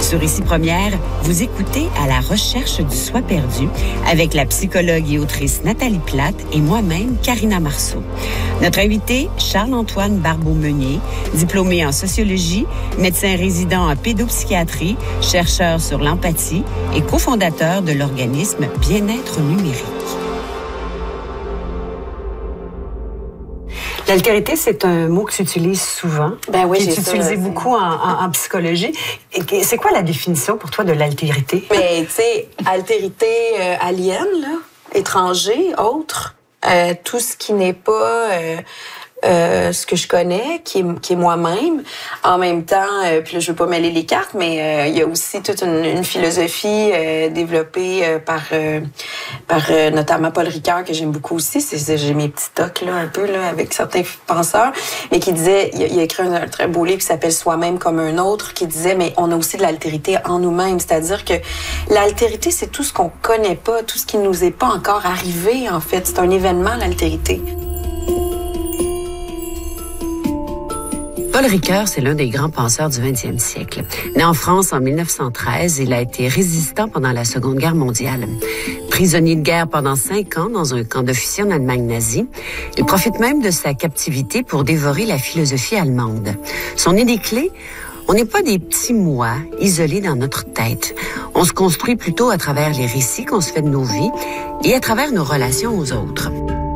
Sur Ici Première, vous écoutez À la recherche du soi perdu avec la psychologue et autrice Nathalie Plate et moi-même, Karina Marceau. Notre invité, Charles-Antoine Barbeau-Meunier, diplômé en sociologie, médecin résident en pédopsychiatrie, chercheur sur l'empathie et cofondateur de l'organisme Bien-être numérique. L'altérité, c'est un mot que tu utilises souvent, ben oui, qui est utilisé beaucoup en psychologie. Et c'est quoi la définition pour toi de l'altérité? Mais tu sais, altérité alien, là, étranger, autre, tout ce qui n'est pas ce que je connais, qui est moi-même. En même temps, puis là, je veux pas mêler les cartes, mais il y a aussi toute une philosophie développée par notamment Paul Ricoeur, que j'aime beaucoup aussi. J'ai mes petits tocs là, un peu là, avec certains penseurs, mais qui disait, il a écrit un très beau livre qui s'appelle Soi-même comme un autre, qui disait, mais on a aussi de l'altérité en nous-mêmes. C'est-à-dire que l'altérité, c'est tout ce qu'on connaît pas, tout ce qui nous est pas encore arrivé, en fait. C'est un événement, l'altérité. Paul Ricoeur, c'est l'un des grands penseurs du 20e siècle. Né en France en 1913, il a été résistant pendant la Seconde Guerre mondiale. Prisonnier de guerre pendant 5 ans dans un camp d'officiers en Allemagne nazie, il profite même de sa captivité pour dévorer la philosophie allemande. Son idée clé: on n'est pas des petits moi isolés dans notre tête. On se construit plutôt à travers les récits qu'on se fait de nos vies et à travers nos relations aux autres.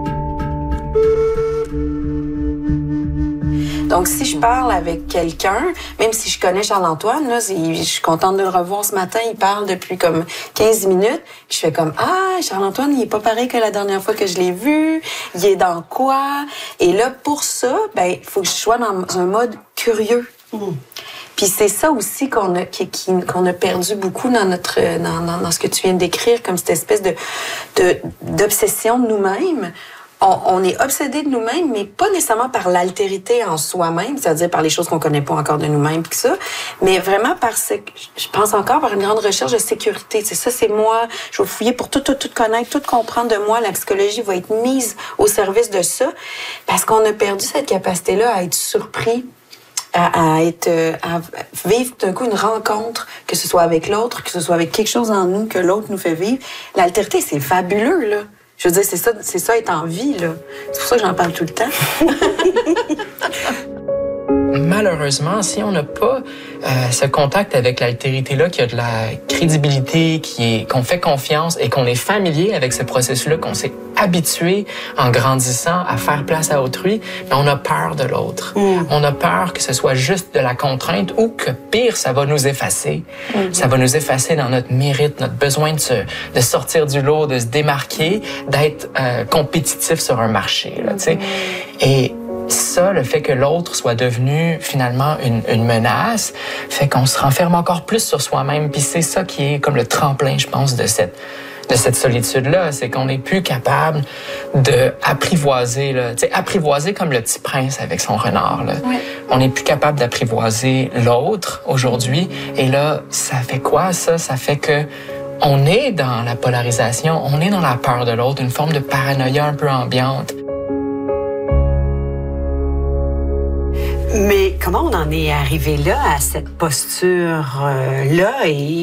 Donc, si je parle avec quelqu'un, même si je connais Charles-Antoine, là, je suis contente de le revoir ce matin, il parle depuis comme 15 minutes, je fais comme, ah, Charles-Antoine, il est pas pareil que la dernière fois que je l'ai vu, il est dans quoi? Et là, pour ça, ben, il faut que je sois dans un mode curieux. Puis c'est ça aussi qu'on a perdu beaucoup dans ce que tu viens de décrire, comme cette espèce d'obsession de nous-mêmes. On est obsédé de nous-mêmes, mais pas nécessairement par l'altérité en soi-même, c'est-à-dire par les choses qu'on connaît pas encore de nous-mêmes, puis ça, mais vraiment je pense encore par une grande recherche de sécurité. C'est ça, c'est moi. Je vais fouiller pour tout connaître, tout comprendre de moi. La psychologie va être mise au service de ça, parce qu'on a perdu cette capacité-là à être surpris, à vivre d'un coup une rencontre, que ce soit avec l'autre, que ce soit avec quelque chose en nous que l'autre nous fait vivre. L'altérité, c'est fabuleux, là. Je veux dire, c'est ça être en vie, là. C'est pour ça que j'en parle tout le temps. Malheureusement, si on n'a pas ce contact avec l'altérité-là, qui a de la crédibilité, qu'on fait confiance et qu'on est familier avec ce processus-là, qu'on s'est habitué en grandissant à faire place à autrui, mais on a peur de l'autre. On a peur que ce soit juste de la contrainte ou que, pire, ça va nous effacer. Ça va nous effacer dans notre mérite, notre besoin de sortir du lot, de se démarquer, d'être compétitif sur un marché, là, tu sais. Et ça, le fait que l'autre soit devenu finalement une menace, fait qu'on se renferme encore plus sur soi-même. Puis c'est ça qui est comme le tremplin, je pense, de cette solitude-là. C'est qu'on n'est plus capable d'apprivoiser, là. Tu sais, apprivoiser comme le petit prince avec son renard, là. Ouais. On n'est plus capable d'apprivoiser l'autre aujourd'hui. Et là, ça fait quoi, ça? Ça fait que on est dans la polarisation, on est dans la peur de l'autre, une forme de paranoïa un peu ambiante. Mais comment on en est arrivé là, à cette posture-là, et